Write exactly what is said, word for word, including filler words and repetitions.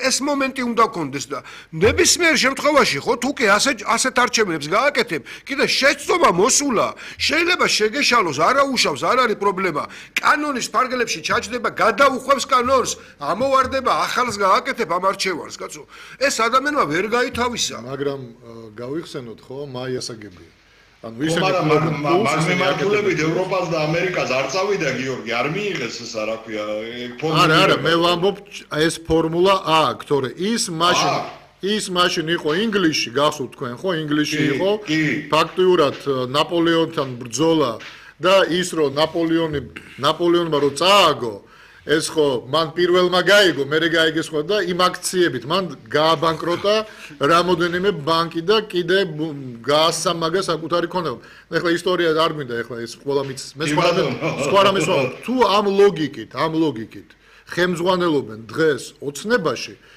ეს მომენტი უნდა გქონდეს და ნებისმიერ შემთხვევაში ხო თუ კი ასე ასეთ არჩევნებს გააკეთებ, კიდე შეცდომა მოსულა, შეიძლება შეგეშალოს, არა უშავს, არ არის პრობლემა. კანონის ფარგლებში ჩაჯდება, გადაუხვევს კანონს, ამოვარდება ახალს გააკეთებ ამ არჩევანს, კაცო. ეს ადამიანმა ვერ გაითავისა. მაგრამ გავიხსენოთ ხო, მაიასაგებია. ანუ ისე მაგმემართულებით ევროპას და ამერიკას არ წავიდა გიორგი, არ მიიღეს ეს რა ქვია, ფორმულა. არა, არა, მე ვამბობ ეს ფორმულა აქვს, თორე ის მაშინ ის მაშინ იყო ინგლისში, გახსოვთ თქვენ ხო, ინგლისში იყო ფაქტიურად ნაპოლეონთან ბრძოლა და ის რომ ნაპოლეონი ნაპოლეონმა რო წააგო ეს ხო მან პირველმა გაიგო, მერე გაიგეს ხო და იმ აქციებით მან გააბანკროტა რამოდენიმე ბანკი და კიდე გაასამაგა საკუთარი ქონება. ეხლა ისტორია არ მინდა ეხლა ეს ყველა მის მე სხვა რამე სხვა თუ ამ ლოგიკით, ამ ლოგიკით ხელმძღვანელობენ დღეს ოცნებაში